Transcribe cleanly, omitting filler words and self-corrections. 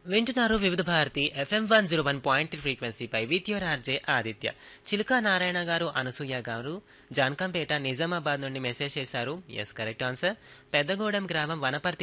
వింటున్నారు వివిధ Bharati FM 101.3 ఫ్రీక్వెన్సీపై with your RJ Aditya. Chilika Narayana గారు, అనసూయ గారు జాన్కంపేట నిజామాబాద్ నుండి మెసేజ్ చేశారు. Yes, correct answer. పెద్దగూడెం గ్రామం వనపర్తి